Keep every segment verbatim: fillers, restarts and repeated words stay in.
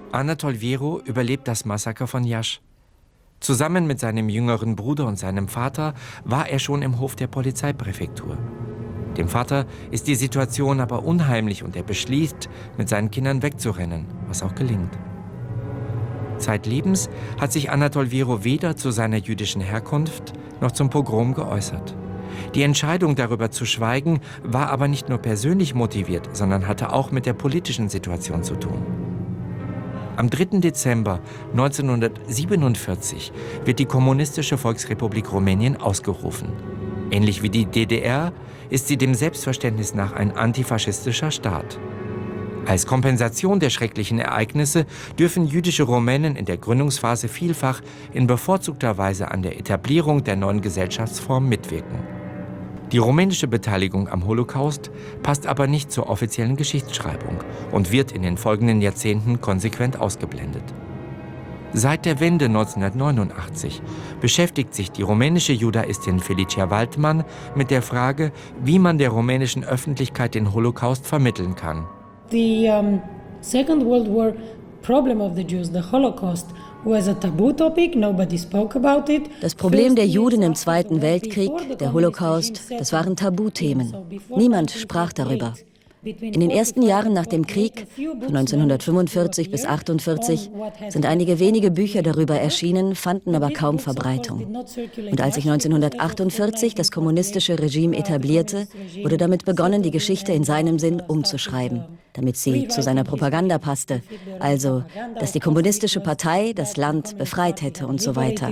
Anatol Vieru überlebt das Massaker von Iași. Zusammen mit seinem jüngeren Bruder und seinem Vater war er schon im Hof der Polizeipräfektur. Dem Vater ist die Situation aber unheimlich und er beschließt, mit seinen Kindern wegzurennen, was auch gelingt. Zeitlebens hat sich Anatol Vieru weder zu seiner jüdischen Herkunft noch zum Pogrom geäußert. Die Entscheidung, darüber zu schweigen, war aber nicht nur persönlich motiviert, sondern hatte auch mit der politischen Situation zu tun. Am dritten Dezember neunzehnhundertsiebenundvierzig wird die Kommunistische Volksrepublik Rumänien ausgerufen. Ähnlich wie die D D R ist sie dem Selbstverständnis nach ein antifaschistischer Staat. Als Kompensation der schrecklichen Ereignisse dürfen jüdische Rumänen in der Gründungsphase vielfach in bevorzugter Weise an der Etablierung der neuen Gesellschaftsform mitwirken. Die rumänische Beteiligung am Holocaust passt aber nicht zur offiziellen Geschichtsschreibung und wird in den folgenden Jahrzehnten konsequent ausgeblendet. Seit der Wende neunzehnhundertneunundachtzig beschäftigt sich die rumänische Judaistin Felicia Waldman mit der Frage, wie man der rumänischen Öffentlichkeit den Holocaust vermitteln kann. The um, Second World War problem of the Jews, the Holocaust, was a taboo topic. Nobody spoke about it. Das Problem der Juden im Zweiten Weltkrieg, der Holocaust, das waren Tabuthemen. Niemand sprach darüber. In den ersten Jahren nach dem Krieg, von neunzehnhundertfünfundvierzig bis achtundvierzig, sind einige wenige Bücher darüber erschienen, fanden aber kaum Verbreitung. Und als sich neunzehnhundertachtundvierzig das kommunistische Regime etablierte, wurde damit begonnen, die Geschichte in seinem Sinn umzuschreiben, damit sie zu seiner Propaganda passte. Also, dass die kommunistische Partei das Land befreit hätte und so weiter.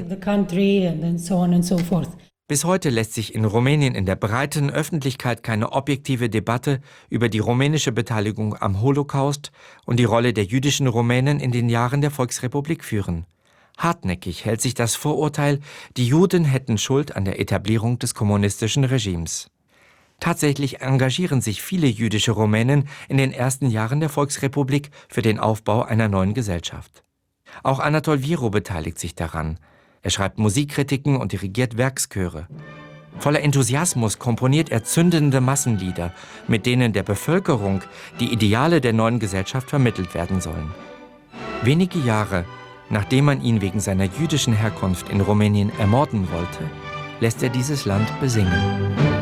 Bis heute lässt sich in Rumänien in der breiten Öffentlichkeit keine objektive Debatte über die rumänische Beteiligung am Holocaust und die Rolle der jüdischen Rumänen in den Jahren der Volksrepublik führen. Hartnäckig hält sich das Vorurteil, die Juden hätten Schuld an der Etablierung des kommunistischen Regimes. Tatsächlich engagieren sich viele jüdische Rumänen in den ersten Jahren der Volksrepublik für den Aufbau einer neuen Gesellschaft. Auch Anatol Vieru beteiligt sich daran. Er schreibt Musikkritiken und dirigiert Werkschöre. Voller Enthusiasmus komponiert er zündende Massenlieder, mit denen der Bevölkerung die Ideale der neuen Gesellschaft vermittelt werden sollen. Wenige Jahre, nachdem man ihn wegen seiner jüdischen Herkunft in Rumänien ermorden wollte, lässt er dieses Land besingen.